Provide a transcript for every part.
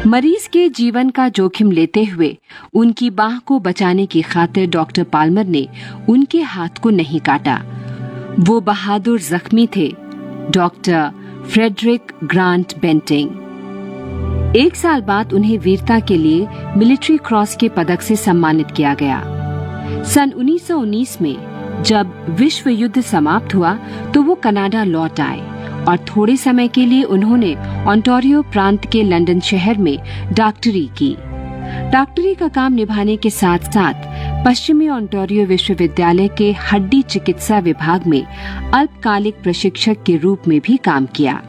मरीज के जीवन का जोखिम लेते हुए उनकी बाह को बचाने की खातिर डॉक्टर पाल्मर ने उनके हाथ को नहीं काटा। वो बहादुर जख्मी थे, डॉक्टर फ्रेडरिक ग्रांट बेंटिंग। 1 साल बाद उन्हें वीरता के लिए मिलिट्री क्रॉस के पदक से सम्मानित किया गया। सन 1919 में जब विश्व युद्ध समाप्त हुआ तो वो कनाडा लौट आए और थोड़े समय के लिए उन्होंने ओंटारियो प्रांत के लंदन शहर में डॉक्टरी की। डॉक्टरी का काम निभाने के साथ साथ पश्चिमी ओंटारियो विश्वविद्यालय के हड्डी चिकित्सा विभाग में अल्पकालिक प्रशिक्षक के रूप में भी काम किया।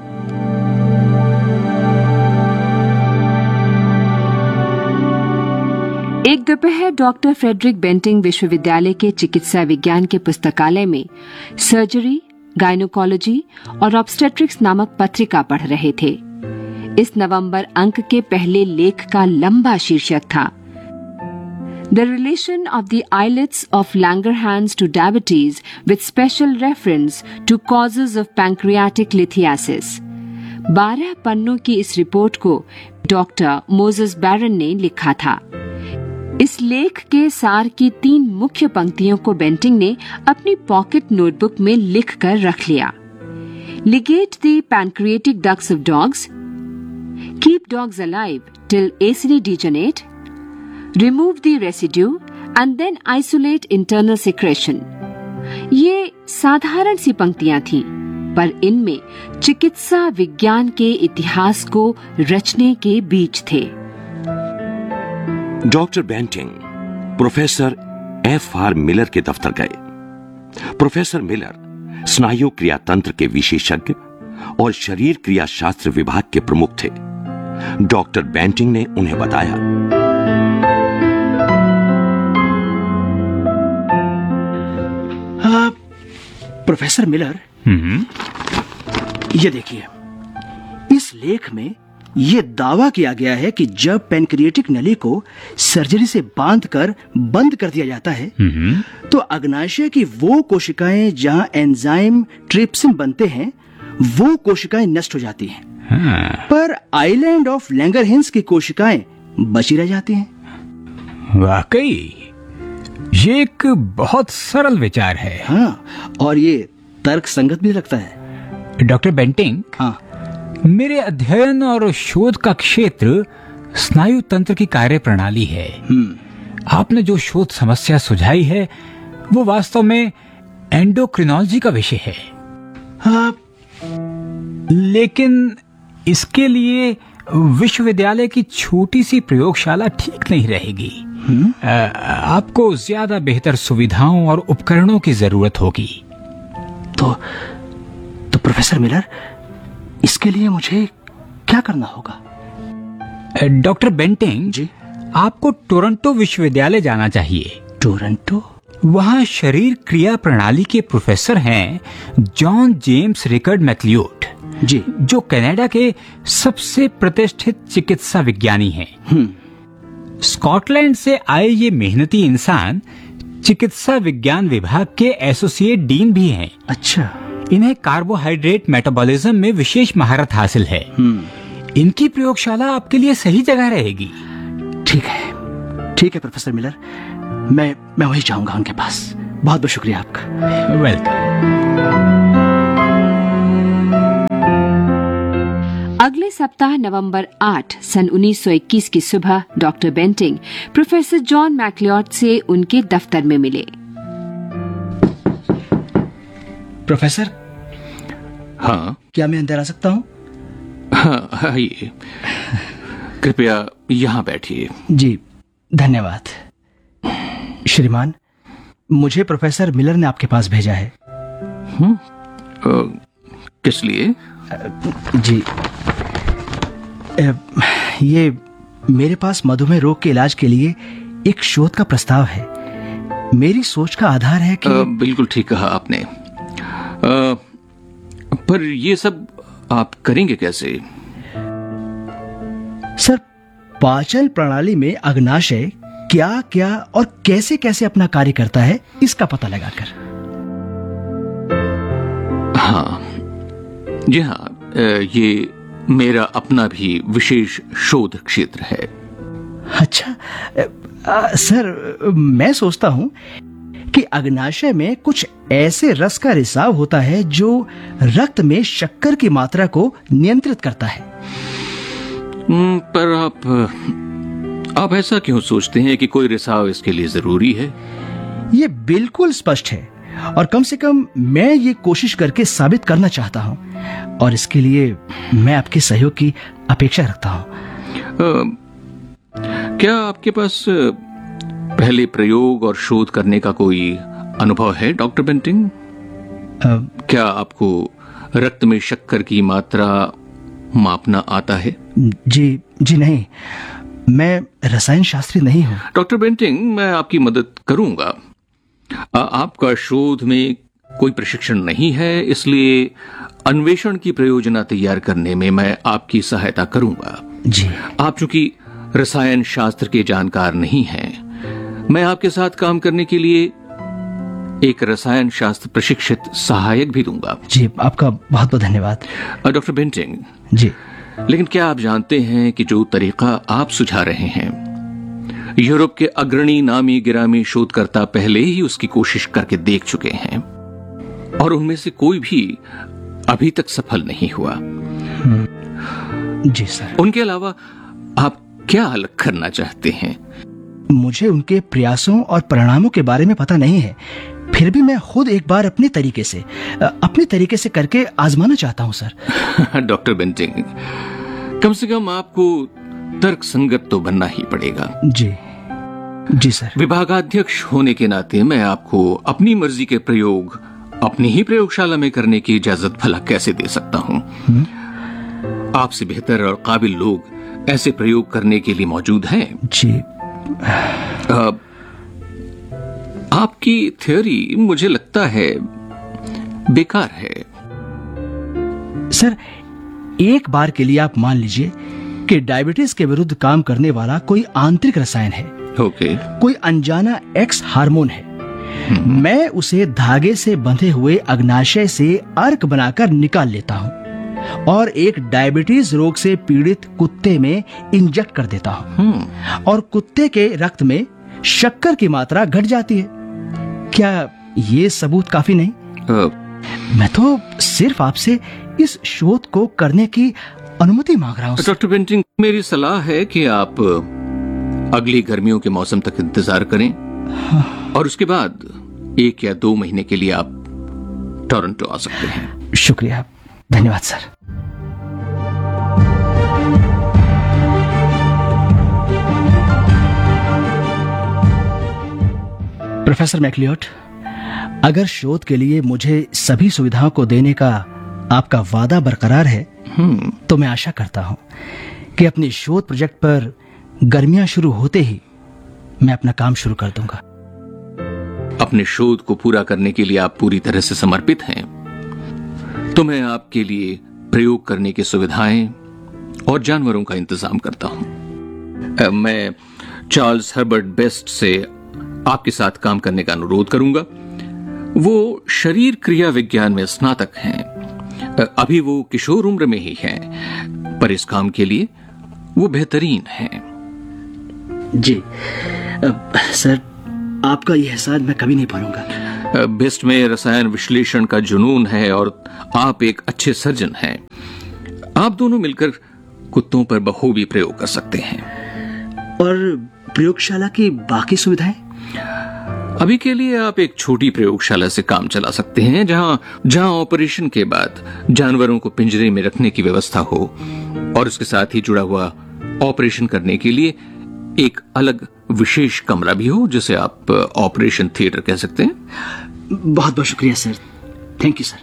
एक दोपहर डॉक्टर फ्रेडरिक बेंटिंग विश्वविद्यालय के चिकित्सा विज्ञान के पुस्तकालय में सर्जरी, गायनोकोलॉजी और ऑब्स्टेट्रिक्स नामक पत्रिका पढ़ रहे थे। इस नवंबर अंक के पहले लेख का लंबा शीर्षक था the relation of the islets of Langerhans two diabetes with special reference to causes of pancreatic lithiasis. 12 पन्नों की इस रिपोर्ट को डॉक्टर मोजेस बैरन ने लिखा था। इस लेख के सार की 3 मुख्य पंक्तियों को बेंटिंग ने अपनी पॉकेट नोटबुक में लिख कर रख लिया। Liggett the pancreatic ducts of dogs, keep dogs alive till ACD डिजेनेट, remove the residue and then isolate internal secretion. ये साधारण सी पंक्तियां थीं, पर इनमें चिकित्सा विज्ञान के इतिहास को रचने के बीज थे। Doctor Bentinck professor F.R. Miller के दफ्तर गए। प्रोफेसर मिलर स्नायु क्रियातंत्र के विशेषज्ञ और शरीर क्रिया शास्त्र विभाग के प्रमुख थे। डॉक्टर बेंटिंग ने उन्हें बताया, प्रोफेसर मिलर, ये देखिए, इस लेख में ये दावा किया गया है कि जब पैंक्रियाटिक नली को सर्जरी से बांधकर बंद कर दिया जाता है तो अग्नाशय की वो कोशिकाएं जहां एंजाइम ट्रिप्सिन बनते हैं वो कोशिकाएं नष्ट हो जाती हैं। पर आइलैंड ऑफ लैंगरहैंस की कोशिकाएं बची रह जाती हैं। वाकई ये एक बहुत सरल विचार है। हाँ, और ये तर्क संगत भी लगता है। डॉक्टर बेंटिंग, हाँ, मेरे अध्ययन और शोध का क्षेत्र स्नायु तंत्र की कार्य प्रणाली है। आपने जो शोध समस्या सुझाई है वो वास्तव में एंडोक्रिनोलॉजी का विषय है। लेकिन इसके लिए विश्वविद्यालय की छोटी सी प्रयोगशाला ठीक नहीं रहेगी। आपको ज्यादा बेहतर सुविधाओं और उपकरणों की जरूरत होगी। तो प्रोफेसर मिलर, इसके लिए मुझे क्या करना होगा? डॉक्टर बेंटिंग जी, आपको टोरंटो विश्वविद्यालय जाना चाहिए। टोरंटो? वहाँ शरीर क्रिया प्रणाली के प्रोफेसर हैं जॉन जेम्स रिकर्ड मैक्लियोड जी, जो कनाडा के सबसे प्रतिष्ठित चिकित्सा विज्ञानी हैं। स्कॉटलैंड से आए ये मेहनती इंसान चिकित्सा विज्ञान विभाग के एसोसिएट डीन भी हैं। अच्छा। इन्हें कार्बोहाइड्रेट मेटाबॉलिज्म में विशेष महारत हासिल है। इनकी प्रयोगशाला आपके लिए सही जगह रहेगी। ठीक है प्रोफेसर मिलर, मैं वही जाऊंगा उनके पास। बहुत बहुत शुक्रिया आपका। वेलकम। अगले सप्ताह नवंबर 8 सन 1921 की सुबह doctor Bentinck professor John McLeod से उनके दफ्तर में मिले। प्रोफेसर। हाँ, क्या मैं अंदर आ सकता हूँ? हाँ, आइए, कृपया यहाँ बैठिए। जी, धन्यवाद। श्रीमान, मुझे प्रोफेसर मिलर ने आपके पास भेजा है। किस लिए? जी, ये मेरे पास मधुमेह रोग के इलाज के लिए एक शोध का प्रस्ताव है। मेरी सोच का आधार है कि बिल्कुल ठीक कहा आपने। पर ये सब आप करेंगे कैसे? सर, पाचन प्रणाली में अग्नाशय क्या क्या और कैसे कैसे अपना कार्य करता है इसका पता लगाकर। हाँ जी, हाँ, ये मेरा अपना भी विशेष शोध क्षेत्र है। अच्छा, सर मैं सोचता हूं कि अग्नाशय में कुछ ऐसे रस का रिसाव होता है जो रक्त में शक्कर की मात्रा को नियंत्रित करता है। पर आप ऐसा क्यों सोचते हैं कि कोई रिसाव इसके लिए जरूरी है? ये बिल्कुल स्पष्ट है, और कम से कम मैं ये कोशिश करके साबित करना चाहता हूं, और इसके लिए मैं आपके सहयोग की अपेक्षा रखता हूं। क्या आपके पास पहले प्रयोग और शोध करने का कोई अनुभव है डॉक्टर बेंटिंग? क्या आपको रक्त में शक्कर की मात्रा मापना आता है? जी नहीं, मैं रसायन शास्त्री नहीं हूं। डॉक्टर बेंटिंग, मैं आपकी मदद करूंगा। आपका शोध में कोई प्रशिक्षण नहीं है, इसलिए अन्वेषण की प्रयोजना तैयार करने में मैं आपकी सहायता करूंगा। जी। आप चूंकि रसायन शास्त्र के जानकार नहीं हैं, मैं आपके साथ काम करने के लिए एक रसायन शास्त्र प्रशिक्षित सहायक भी दूंगा। जी, आपका बहुत बहुत धन्यवाद। डॉक्टर बेंटिंग जी। लेकिन क्या आप जानते हैं कि जो तरीका आप सुझा रहे हैं, यूरोप के अग्रणी नामी गिरामी शोधकर्ता पहले ही उसकी कोशिश करके देख चुके हैं, और उनमें से कोई भी अभी तक सफल नहीं हुआ। जी सर। उनके अलावा आप क्या अलग करना चाहते हैं? मुझे उनके प्रयासों और परिणामों के बारे में पता नहीं है, फिर भी मैं खुद एक बार अपने तरीके से करके आजमाना चाहता हूं सर। डॉक्टर बेंटिंग, कम से कम आपको तर्क संगत तो बनना ही पड़ेगा। जी सर। विभागाध्यक्ष होने के नाते मैं आपको अपनी मर्जी के प्रयोग अपनी ही प्रयोगशाला में करने की इजाजत भला कैसे दे सकता हूं? आपसे बेहतर और काबिल लोग ऐसे प्रयोग करने के लिए मौजूद हैं। जी। आपकी थ्योरी मुझे लगता है बेकार है। सर, एक बार के लिए आप मान लीजिए कि डायबिटीज के विरुद्ध काम करने वाला कोई आंतरिक रसायन है। ओके। कोई अनजाना एक्स हार्मोन है। मैं उसे धागे से बंधे हुए अग्नाशय से अर्क बनाकर निकाल लेता हूं और एक डायबिटीज रोग से पीड़ित कुत्ते में इंजेक्ट कर देता हूं, और कुत्ते के रक्त में शक्कर की मात्रा घट जाती है। क्या ये सबूत काफी नहीं? मैं तो सिर्फ आपसे इस शोध को करने की अनुमति मांग रहा हूं। डॉक्टर बेंटिंग, मेरी सलाह है कि आप अगली गर्मियों के मौसम तक इंतजार करें, और उसके बाद 1 या 2 महीने के लिए आप टोरंटो आ सकते हैं। शुक्रिया, धन्यवाद सर। प्रोफेसर मैकलियोट, अगर शोध के लिए मुझे सभी सुविधाओं को देने का आपका वादा बरकरार है, तो मैं आशा करता हूं कि अपने शोध प्रोजेक्ट पर गर्मियां शुरू होते ही मैं अपना काम शुरू कर दूंगा। अपने शोध को पूरा करने के लिए आप पूरी तरह से समर्पित हैं, तो मैं आपके लिए प्रयोग करने की सुविधाएं और जानवरों का इंतजाम करता हूं। मैं चार्ल्स हर्बर्ट बेस्ट से आपके साथ काम करने का अनुरोध करूंगा। वो शरीर क्रिया विज्ञान में स्नातक हैं। अभी वो किशोर उम्र में ही हैं, पर इस काम के लिए वो बेहतरीन हैं। जी सर, आपका यह एहसान मैं कभी नहीं भूलूंगा। बेस्ट में रसायन विश्लेषण का जुनून है और आप एक अच्छे सर्जन हैं। आप दोनों मिलकर कुत्तों पर बखूबी प्रयोग कर सकते हैं। और प्रयोगशाला की बाकी सुविधाएं? अभी के लिए आप एक छोटी प्रयोगशाला से काम चला सकते हैं, जहां ऑपरेशन के बाद जानवरों को पिंजरे में रखने की व्यवस्था हो, और उसके साथ ही जुड़ा हुआ ऑपरेशन करने के लिए एक अलग विशेष कमरा भी हो, जिसे आप ऑपरेशन थिएटर कह सकते हैं। बहुत बहुत शुक्रिया सर। Thank you sir.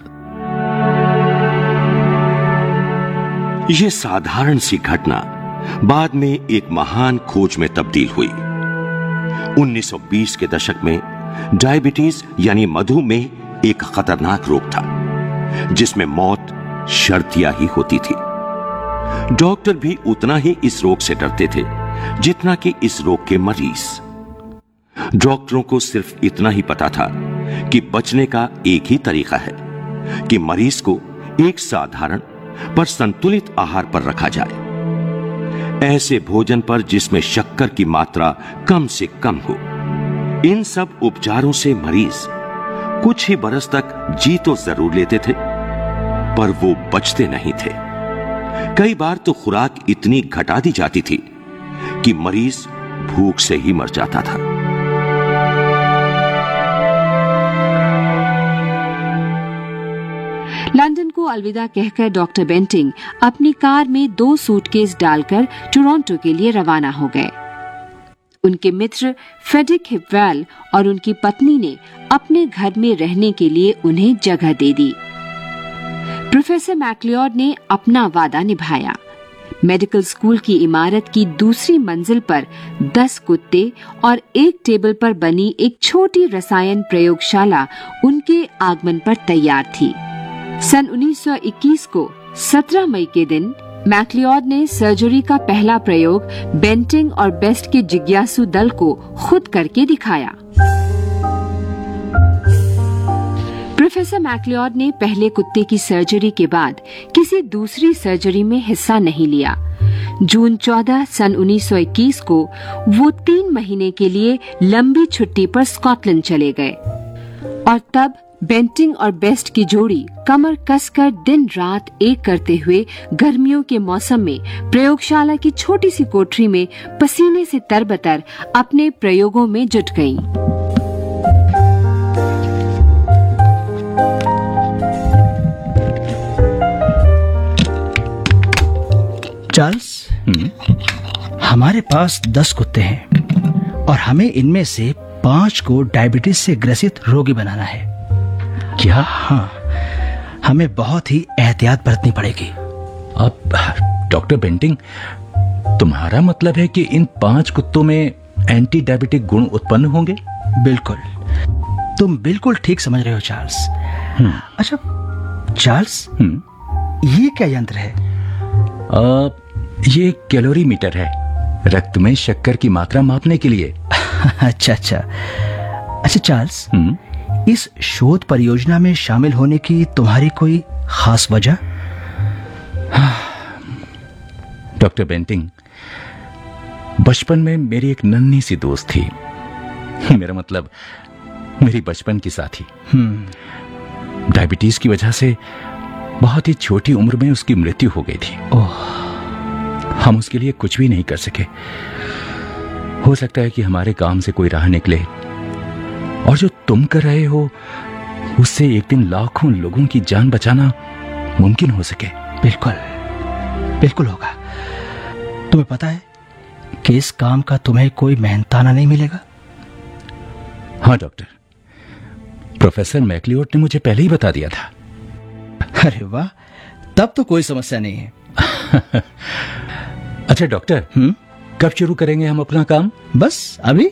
यह साधारण सी घटना बाद में एक महान खोज में तब्दील हुई। 1920 के दशक में डायबिटीज यानी मधुमेह एक खतरनाक रोग था, जिसमें मौत शर्तिया ही होती थी। डॉक्टर भी उतना ही इस रोग से डरते थे जितना कि इस रोग के मरीज। डॉक्टरों को सिर्फ इतना ही पता था कि बचने का एक ही तरीका है कि मरीज को एक साधारण पर संतुलित आहार पर रखा जाए। ऐसे भोजन पर जिसमें शक्कर की मात्रा कम से कम हो। इन सब उपचारों से मरीज कुछ ही बरस तक जी तो जरूर लेते थे, पर वो बचते नहीं थे। कई बार तो खुराक इतनी घटा दी जाती थी कि मरीज भूख से ही मर जाता था। लंदन को अलविदा कहकर डॉक्टर बेंटिंग अपनी कार में 2 सूटकेस डालकर टोरंटो के लिए रवाना हो गए। उनके मित्र फ्रेडरिक हिपवेल और उनकी पत्नी ने अपने घर में रहने के लिए उन्हें जगह दे दी। प्रोफेसर मैक्लियोड ने अपना वादा निभाया। मेडिकल स्कूल की इमारत की दूसरी मंजिल पर 10 कुत्ते और एक टेबल पर बनी एक छोटी रसायन प्रयोगशाला उनके आगमन पर तैयार थी। सन 1921 को 17 मई के दिन मैक्लियोड ने सर्जरी का पहला प्रयोग बेंटिंग और बेस्ट के जिज्ञासु दल को खुद करके दिखाया। प्रोफेसर मैक्लियोड ने पहले कुत्ते की सर्जरी के बाद किसी दूसरी सर्जरी में हिस्सा नहीं लिया। जून 14 सन 1921 को वो 3 महीने के लिए लंबी छुट्टी पर स्कॉटलैंड चले गए और तब बेंटिंग और बेस्ट की जोड़ी कमर कसकर दिन रात एक करते हुए गर्मियों के मौसम में प्रयोगशाला की छोटी सी कोठरी में पसीने से तरबतर अपने प्रयोगों में जुट गईं। चार्ल्स, हमारे पास 10 कुत्ते हैं और हमें इनमें से 5 को डायबिटीज से ग्रसित रोगी बनाना है। क्या? हाँ, हमें बहुत ही एहतियात बरतनी पड़ेगी। अब डॉक्टर बेंटिंग, तुम्हारा मतलब है कि इन 5 कुत्तों में एंटी डायबिटिक गुण उत्पन्न होंगे? बिल्कुल, तुम बिल्कुल ठीक समझ रहे हो चार्ल्स। अच्छा चार्ल्स, ये क्या यंत्र है? ये कैलोरी मीटर है, रक्त में शक्कर की मात्रा मापने के लिए। अच्छा चार्ल्स, इस शोध परियोजना में शामिल होने की तुम्हारी कोई खास वजह? डॉक्टर बेंटिंग, बचपन में मेरी एक नन्ही सी दोस्त थी। मेरा मतलब मेरी बचपन की साथी। डायबिटीज की वजह से बहुत ही छोटी उम्र में उसकी मृत्यु हो गई थी। हम उसके लिए कुछ भी नहीं कर सके। हो सकता है कि हमारे काम से कोई राह निकले और जो तुम कर रहे हो उससे एक दिन लाखों लोगों की जान बचाना मुमकिन हो सके। बिल्कुल होगा। तुम्हें पता है कि इस काम का तुम्हें कोई मेहनताना नहीं मिलेगा। हाँ डॉक्टर, प्रोफेसर मैक्लियोड ने मुझे पहले ही बता दिया था। अरे वाह, तब तो कोई समस्या नहीं है। अच्छा डॉक्टर, कब शुरू करेंगे हम अपना काम? बस अभी।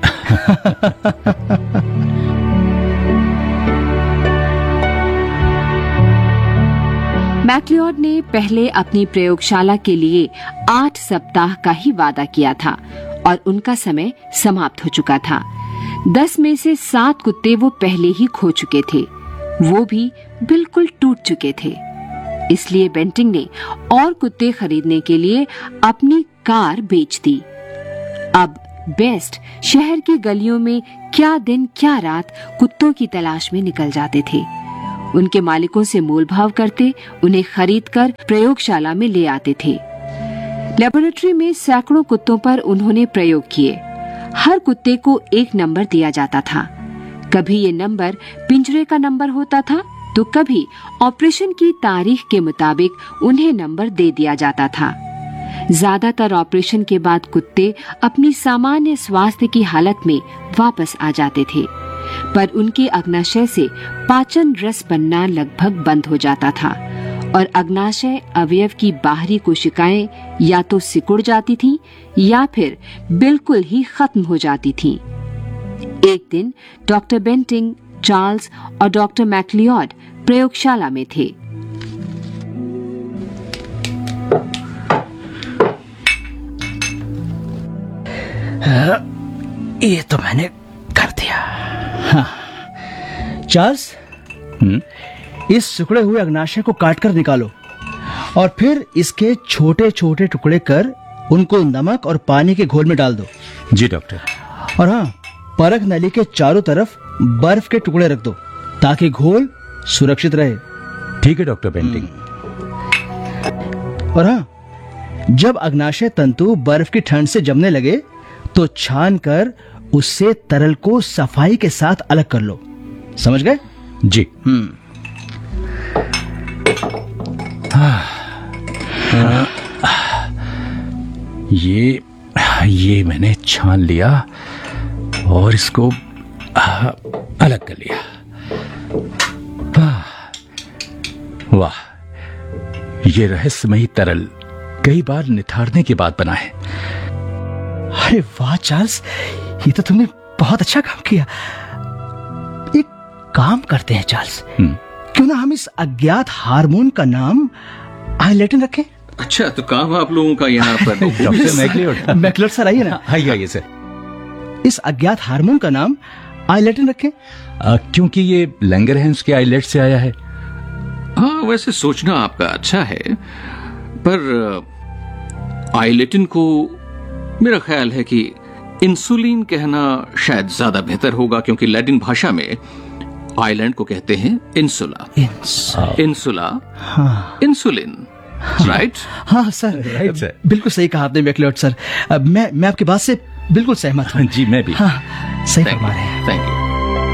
मैक्लियोड ने पहले अपनी प्रयोगशाला के लिए 8 सप्ताह का ही वादा किया था और उनका समय समाप्त हो चुका था। 10 में से 7 कुत्ते वो पहले ही खो चुके थे, वो भी बिल्कुल टूट चुके थे। इसलिए बेंटिंग ने और कुत्ते खरीदने के लिए अपनी कार बेच दी। अब बेस्ट शहर की गलियों में क्या दिन क्या रात कुत्तों की तलाश में निकल जाते थे। उनके मालिकों से मोलभाव करते, उन्हें खरीदकर प्रयोगशाला में ले आते थे। लेबोरेटरी में सैकड़ों कुत्तों पर उन्होंने प्रयोग किए। हर कुत्ते को एक नंबर दिया जाता था। कभी ये नंबर पिंजरे का नंबर होता था तो कभी ऑपरेशन की तारीख के मुताबिक उन्हें नंबर दे दिया जाता था। ज्यादातर ऑपरेशन के बाद कुत्ते अपनी सामान्य स्वास्थ्य की हालत में वापस आ जाते थे, पर उनके अग्नाशय से पाचन रस बनना लगभग बंद हो जाता था और अग्नाशय अवयव की बाहरी कोशिकाएं या तो सिकुड़ जाती थीं या फिर बिल्कुल ही खत्म हो जाती थीं। एक दिन डॉक्टर बेंटिंग, चार्ल्स और डॉक्टर मैक्लियोड प्रयोगशाला में थे। ये तो मैंने कर दिया। हाँ। चार्ल्स, इस सिकुड़े हुए अग्नाशय को काटकर निकालो और फिर इसके छोटे छोटे टुकड़े कर उनको नमक और पानी के घोल में डाल दो। जी डॉक्टर। और हाँ, परख नली के चारों तरफ बर्फ के टुकड़े रख दो ताकि घोल सुरक्षित रहे। ठीक है डॉक्टर बेंटिंग। और हाँ, जब अग्नाशय तंतु बर्फ की ठंड से जमने लगे तो छान कर उससे तरल को सफाई के साथ अलग कर लो। समझ गए? जी। ये मैंने छान लिया और इसको अलग कर लिया। वाह, ये रहस्यमयी तरल कई बार निथारने के बाद बना है। अरे वाह चार्ल्स, ये तो तुमने बहुत अच्छा काम किया। एक काम करते हैं चार्ल्स, क्यों ना हम इस अज्ञात हार्मोन का नाम आइलेटिन रखें? अच्छा, तो काम आप लोगों का यहाँ पर डॉक्टर मैक्लियोड सर, आइए ना। आइए सर। इस अज्ञात हार्मोन का नाम आइलेटिन रखें। क्योंकि ये लैंगरहैंस के आइलेट से आया है। हाँ, वैसे सोचना आपका अच्छा है, पर आइलेटिन को मेरा ख्याल है कि इंसुलिन कहना शायद ज्यादा बेहतर होगा, क्योंकि लैटिन भाषा में आइलैंड को कहते हैं इंसुला। इंसुला, हाँ। Insulin, right? हाँ सर, राइट सर। बिल्कुल सही कहा आपने मैक्लियोड सर। मैं आपकी बात से बिल्कुल सहमत हूँ। जी, मैं भी। हाँ, सही फरमा रहे हैं। Thank you.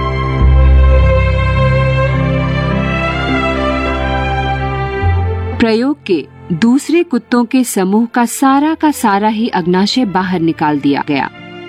प्रयोग के दूसरे कुत्तों के समूह का सारा ही अग्नाशय बाहर निकाल दिया गया।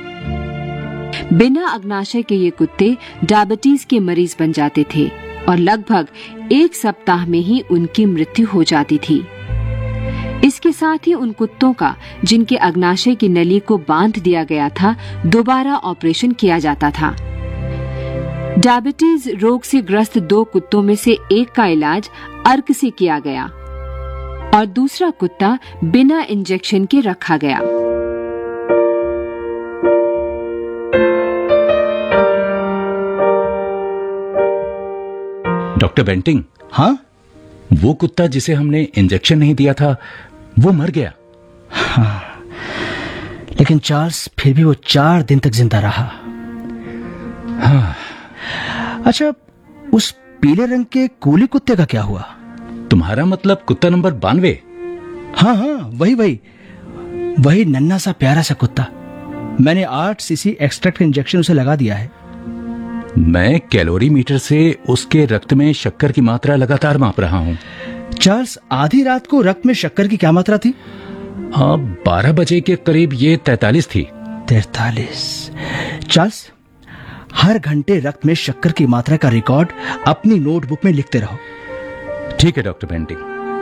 बिना अग्नाशय के ये कुत्ते डायबिटीज के मरीज बन जाते थे और लगभग 1 सप्ताह में ही उनकी मृत्यु हो जाती थी। इसके साथ ही उन कुत्तों का जिनके अग्नाशय की नली को बांध दिया गया था, दोबारा ऑपरेशन किया जाता था। डायबिटीज रोग से ग्रस्त 2 कुत्तों में से एक का इलाज अर्क से किया गया और दूसरा कुत्ता बिना इंजेक्शन के रखा गया। डॉक्टर बेंटिंग, हाँ? वो कुत्ता जिसे हमने इंजेक्शन नहीं दिया था वो मर गया। हाँ, लेकिन चार्ल्स फिर भी वो 4 दिन तक जिंदा रहा। हाँ। अच्छा, उस पीले रंग के कूली कुत्ते का क्या हुआ? तुम्हारा मतलब कुत्ता नंबर 92? हाँ, वही नन्हा सा प्यारा सा कुत्ता। मैंने 8 सीसी एक्सट्रैक्ट इंजेक्शन उसे लगा दिया है। मैं कैलोरी मीटर से उसके रक्त में शक्कर की मात्रा लगातार माप रहा हूँ। चार्ल्स, आधी रात को रक्त में शक्कर की क्या मात्रा थी? 12 बजे के करीब ये 43 थी। 43। चार्ल्स, हर घंटे रक्त में शक्कर की मात्रा का रिकॉर्ड अपनी नोटबुक में लिखते रहो। ठीक है डॉक्टर बेंटिंग।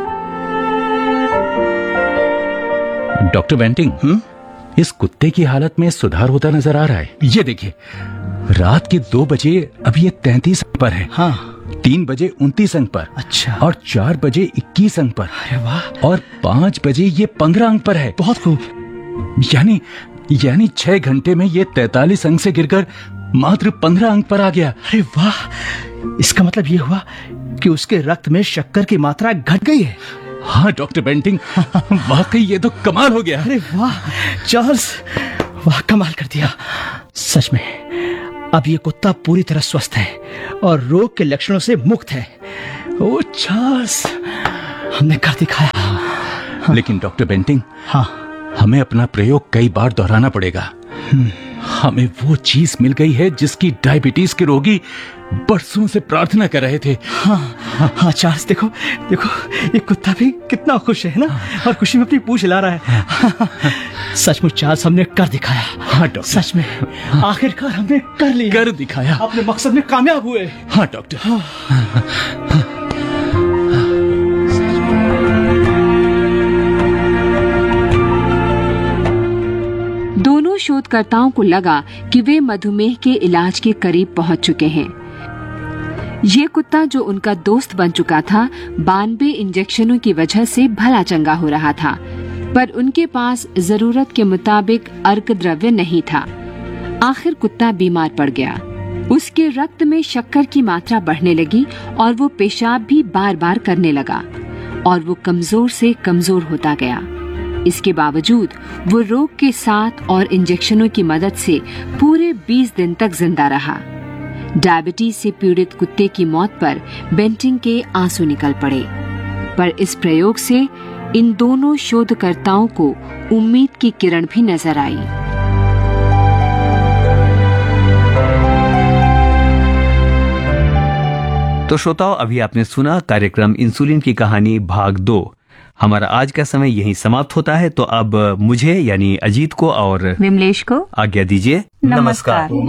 डॉक्टर बेंटिंग, इस कुत्ते की हालत में सुधार होता नजर आ रहा है। ये देखिए, रात के 2 बजे अब ये 33 अंक पर है। हाँ। 3 बजे 29 अंक पर। अच्छा। और 4 बजे 21 अंक पर। अरे वाह। और 5 बजे ये 15 अंक पर है। बहुत खूब। यानी 6 घंटे में ये 43 अंक से गिरकर मात्र 15 अंक पर आ गया। अरे वाह, इसका मतलब ये हुआ कि उसके रक्त में शक्कर की मात्रा घट गई है। हाँ डॉक्टर बेंटिंग, वाकई ये तो कमाल हो गया। अरे वाह चार्ल्स, वाह, कमाल कर दिया। सच में अब ये कुत्ता पूरी तरह स्वस्थ है और रोग के लक्षणों से मुक्त है। ओ चार्ल्स, हमने कर दिखाया। हाँ। लेकिन डॉक्टर बेंटिंग, हाँ, हमें अपना प्रयोग कई बार दोहराना पड़ेगा। हमें वो चीज मिल गई है जिसकी डायबिटीज के रोगी बरसों से प्रार्थना कर रहे थे। हाँ चार्ल्स, देखो ये कुत्ता भी कितना खुश है ना, और खुशी में अपनी पूंछ हिला रहा है। सचमुच चार्ल्स, हमने कर दिखाया। हाँ डॉक्टर, सच में आखिरकार हमने कर लिया, कर दिखाया। अपने मकसद में कामयाब हुए। हाँ डॉक्टर। दोनों शोधकर्ताओं को लगा कि वे मधुमेह के इलाज के करीब पहुंच चुके हैं। ये कुत्ता जो उनका दोस्त बन चुका था, 92 इंजेक्शनों की वजह से भला चंगा हो रहा था, पर उनके पास जरूरत के मुताबिक अर्क द्रव्य नहीं था। आखिर कुत्ता बीमार पड़ गया। उसके रक्त में शक्कर की मात्रा बढ़ने लगी और वो पेशाब भी बार बार करने लगा। और वो कमजोर से कमजोर होता गया। इसके बावजूद वो रोग के साथ और इंजेक्शनों की मदद से पूरे 20 दिन तक जिंदा रहा। डायबिटीज से पीड़ित कुत्ते की मौत पर बेंटिंग के आंसू निकल पड़े, पर इस प्रयोग से इन दोनों शोधकर्ताओं को उम्मीद की किरण भी नजर आई। तो श्रोताओं, अभी आपने सुना कार्यक्रम इंसुलिन की कहानी भाग 2। हमारा आज का समय यहीं समाप्त होता है, तो अब मुझे यानी अजीत को और विमलेश को आज्ञा दीजिए। नमस्कार।